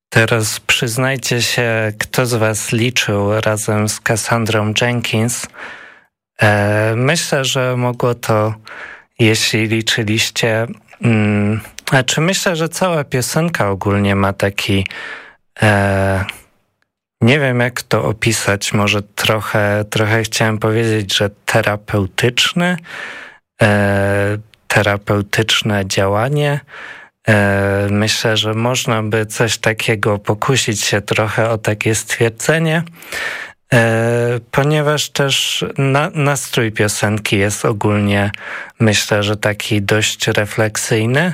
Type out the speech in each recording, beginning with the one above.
Teraz przyznajcie się, kto z was liczył razem z Cassandrą Jenkins. Myślę, że mogło to, jeśli liczyliście... myślę, że cała piosenka ogólnie ma taki... nie wiem, jak to opisać. Może trochę chciałem powiedzieć, że terapeutyczne działanie. Myślę, że można by coś takiego pokusić się trochę o takie stwierdzenie, ponieważ też nastrój piosenki jest ogólnie, myślę, że taki dość refleksyjny.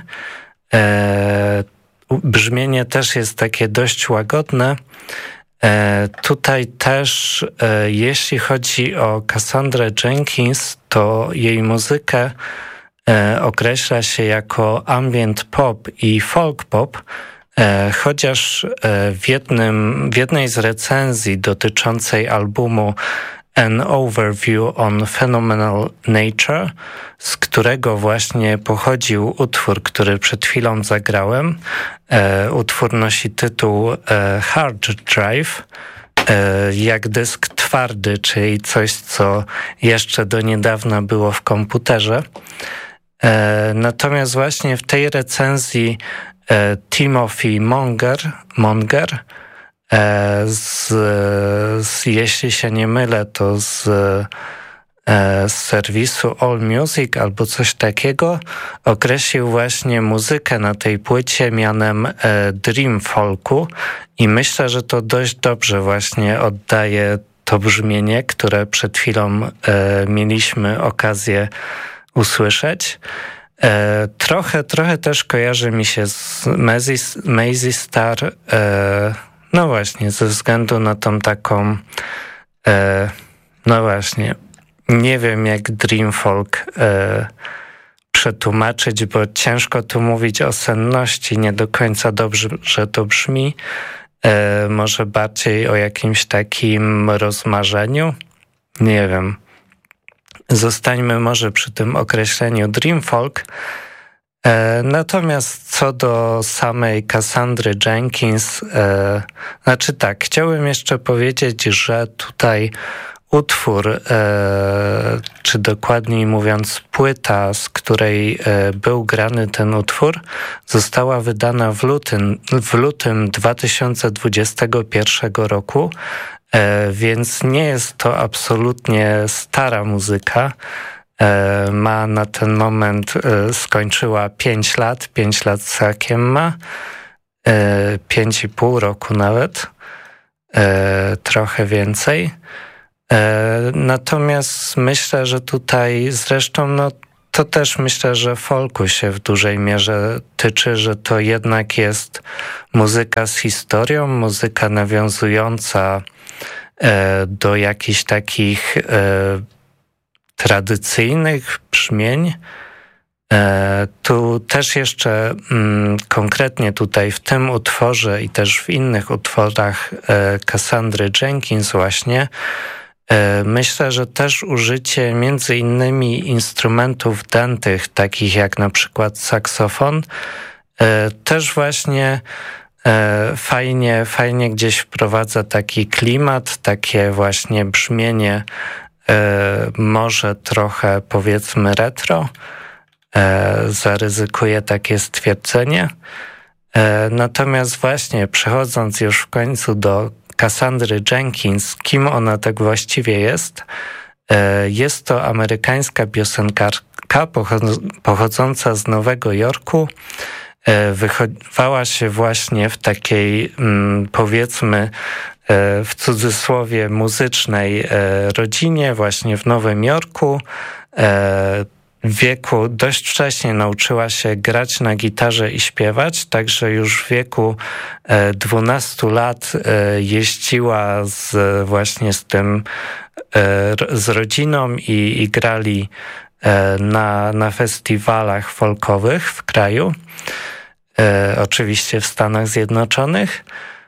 Brzmienie też jest takie dość łagodne. Tutaj też, jeśli chodzi o Cassandrę Jenkins, to jej muzykę określa się jako ambient pop i folk pop, chociaż w jednej z recenzji dotyczącej albumu An Overview on Phenomenal Nature, z którego właśnie pochodził utwór, który przed chwilą zagrałem. Utwór nosi tytuł Hard Drive, jak dysk twardy, czyli coś, co jeszcze do niedawna było w komputerze. Natomiast właśnie w tej recenzji Timothy Monger jeśli się nie mylę, to z serwisu All Music albo coś takiego, określił właśnie muzykę na tej płycie mianem Dream Folku i myślę, że to dość dobrze właśnie oddaje to brzmienie, które przed chwilą mieliśmy okazję usłyszeć. Trochę też kojarzy mi się z Mazzy Star, no właśnie, ze względu na tą taką, no właśnie, nie wiem jak Dream Folk przetłumaczyć, bo ciężko tu mówić o senności, nie do końca dobrze, że to brzmi. Może bardziej o jakimś takim rozmarzeniu, nie wiem. Zostańmy może przy tym określeniu Dream Folk. Natomiast co do samej Cassandry Jenkins, chciałbym jeszcze powiedzieć, że tutaj utwór, czy dokładniej mówiąc płyta, z której był grany ten utwór, została wydana w lutym 2021 roku, więc nie jest to absolutnie stara muzyka. Ma na ten moment, skończyła 5 lat całkiem ma, 5,5 roku nawet, trochę więcej. Natomiast myślę, że tutaj zresztą to też myślę, że folku się w dużej mierze tyczy, że to jednak jest muzyka z historią, muzyka nawiązująca do jakichś takich tradycyjnych brzmień. Tu też jeszcze konkretnie tutaj w tym utworze i też w innych utworach Cassandry Jenkins właśnie myślę, że też użycie między innymi instrumentów dętych, takich jak na przykład saksofon, też właśnie fajnie gdzieś wprowadza taki klimat, takie właśnie brzmienie, może trochę powiedzmy retro, zaryzykuję takie stwierdzenie. Natomiast właśnie przechodząc już w końcu do Cassandry Jenkins, kim ona tak właściwie jest? Jest to amerykańska piosenkarka pochodząca z Nowego Jorku. Wychowała się właśnie w takiej, powiedzmy, w cudzysłowie muzycznej rodzinie właśnie w Nowym Jorku. W wieku dość wcześnie nauczyła się grać na gitarze i śpiewać, także już w wieku 12 lat jeździła właśnie z rodziną i grali na festiwalach folkowych w kraju, oczywiście w Stanach Zjednoczonych.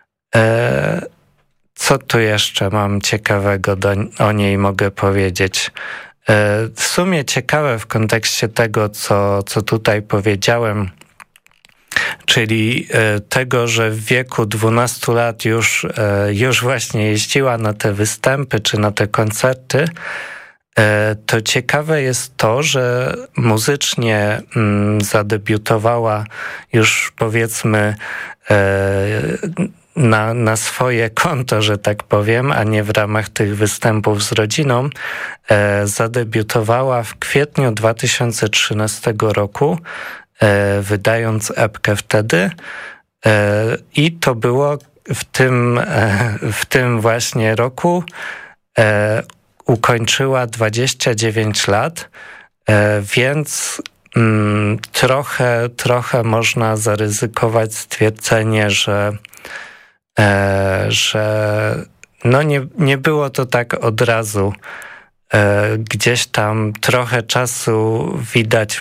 Co tu jeszcze mam ciekawego o niej mogę powiedzieć? W sumie ciekawe w kontekście tego, co tutaj powiedziałem, czyli tego, że w wieku 12 lat już właśnie jeździła na te występy czy na te koncerty, to ciekawe jest to, że muzycznie zadebiutowała już powiedzmy na swoje konto, że tak powiem, a nie w ramach tych występów z rodziną. Zadebiutowała w kwietniu 2013 roku, wydając epkę wtedy, i to było w tym właśnie roku ukończyła 29 lat, więc trochę można zaryzykować stwierdzenie, że no nie było to tak od razu. Gdzieś tam trochę czasu widać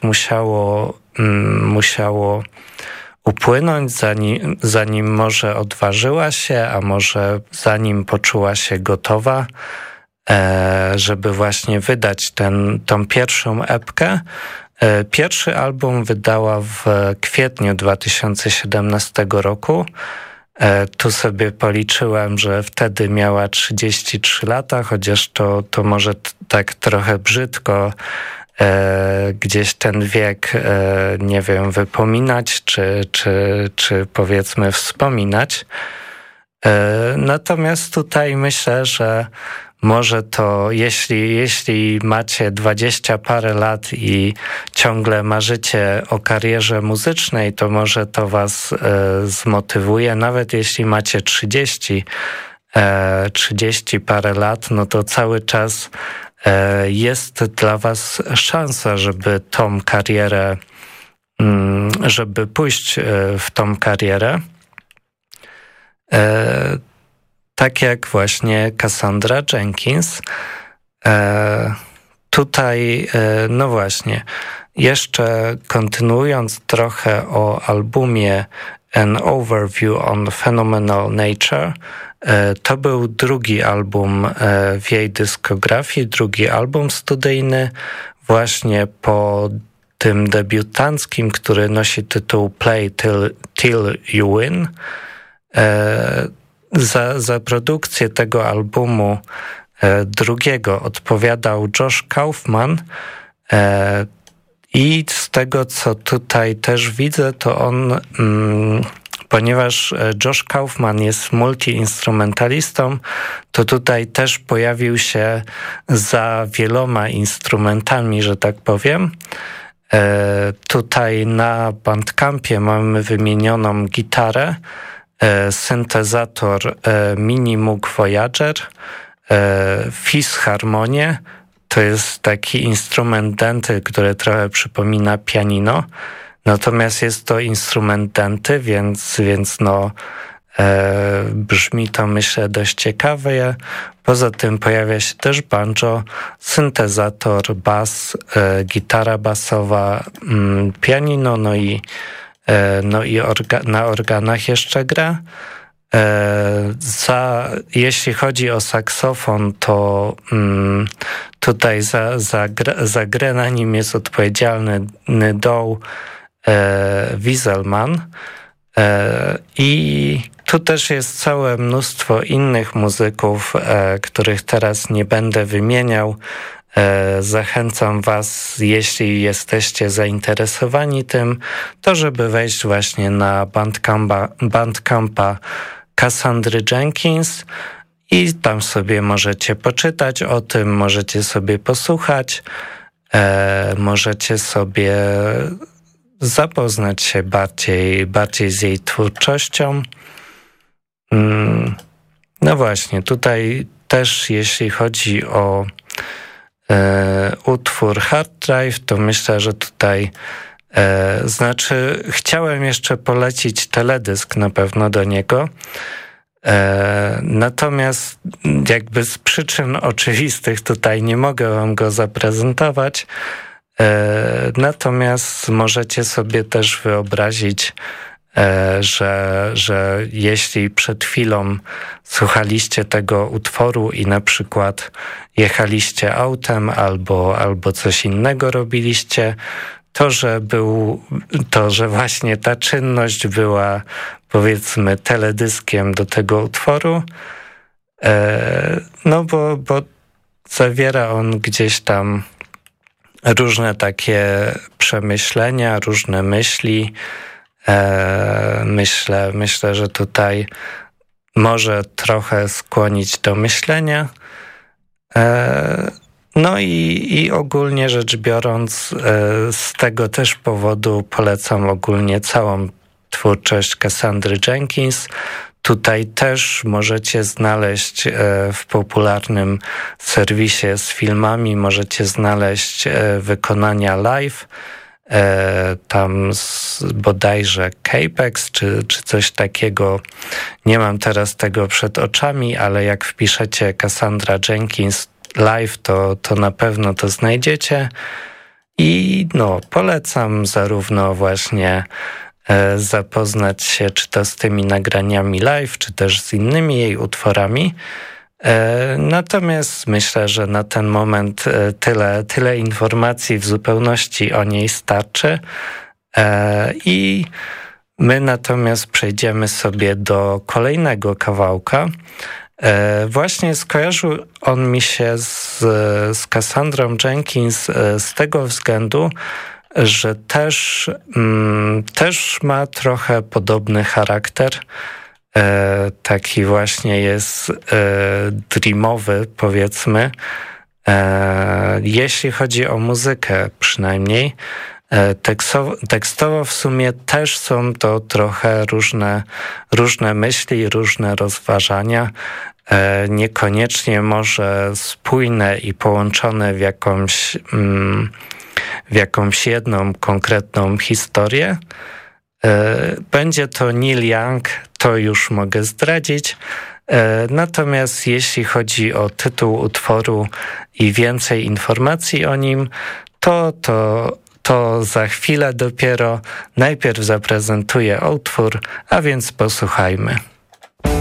musiało upłynąć, zanim może odważyła się, a może zanim poczuła się gotowa, żeby właśnie wydać tą pierwszą epkę. Pierwszy album wydała w kwietniu 2017 roku. Tu sobie policzyłem, że wtedy miała 33 lata, chociaż to może tak trochę brzydko gdzieś ten wiek, nie wiem, wypominać, czy powiedzmy wspominać. Natomiast tutaj myślę, że może to, jeśli macie 20 parę lat i ciągle marzycie o karierze muzycznej, to może to was zmotywuje. Nawet jeśli macie 30 parę lat, no to cały czas jest dla was szansa, żeby tą karierę, żeby pójść w tą karierę. Tak jak właśnie Cassandra Jenkins. Tutaj, no właśnie, jeszcze kontynuując trochę o albumie An Overview on Phenomenal Nature, to był drugi album w jej dyskografii, drugi album studyjny, właśnie po tym debiutanckim, który nosi tytuł Play Till You Win. Za produkcję tego albumu drugiego odpowiadał Josh Kaufman, i z tego, co tutaj też widzę, to on, ponieważ Josh Kaufman jest multiinstrumentalistą, to tutaj też pojawił się za wieloma instrumentami, że tak powiem. Tutaj na Bandcampie mamy wymienioną gitarę, syntezator Mini Moog Voyager, fisharmonię, to jest taki instrument denty, który trochę przypomina pianino, natomiast jest to instrument denty, więc brzmi to, myślę, dość ciekawie. Poza tym pojawia się też banjo, syntezator, bas, gitara basowa, pianino, no i na organach jeszcze gra. Jeśli chodzi o saksofon, to tutaj za grę na nim jest odpowiedzialny Dow Wieselman. I tu też jest całe mnóstwo innych muzyków, których teraz nie będę wymieniał. Zachęcam was, jeśli jesteście zainteresowani tym, to żeby wejść właśnie na Bandcampa Cassandry Jenkins i tam sobie możecie poczytać o tym, możecie sobie posłuchać, możecie sobie zapoznać się bardziej z jej twórczością. No właśnie, tutaj też jeśli chodzi o utwór Hard Drive, to myślę, że tutaj chciałem jeszcze polecić teledysk na pewno do niego, natomiast jakby z przyczyn oczywistych tutaj nie mogę wam go zaprezentować, natomiast możecie sobie też wyobrazić, że jeśli przed chwilą słuchaliście tego utworu i na przykład jechaliście autem albo coś innego robiliście, że właśnie ta czynność była, powiedzmy, teledyskiem do tego utworu, no bo zawiera on gdzieś tam różne takie przemyślenia, różne myśli. Myślę, że tutaj może trochę skłonić do myślenia. No i ogólnie rzecz biorąc, z tego też powodu polecam ogólnie całą twórczość Cassandry Jenkins. Tutaj też możecie znaleźć w popularnym serwisie z filmami, możecie znaleźć wykonania live, tam bodajże Capex czy coś takiego. Nie mam teraz tego przed oczami, ale jak wpiszecie Cassandra Jenkins live, to na pewno to znajdziecie. I no, polecam zarówno właśnie zapoznać się czy to z tymi nagraniami live, czy też z innymi jej utworami. Natomiast myślę, że na ten moment tyle informacji w zupełności o niej starczy. I my natomiast przejdziemy sobie do kolejnego kawałka. Właśnie skojarzył on mi się z Cassandrą Jenkins z tego względu, że też ma trochę podobny charakter. Taki właśnie jest dreamowy, powiedzmy. Jeśli chodzi o muzykę przynajmniej. Tekstowo w sumie też są to trochę różne myśli, różne rozważania. Niekoniecznie może spójne i połączone w jakąś jedną konkretną historię. Będzie to Neil Young, to już mogę zdradzić. Natomiast jeśli chodzi o tytuł utworu i więcej informacji o nim, to za chwilę dopiero. Najpierw zaprezentuję utwór, a więc posłuchajmy.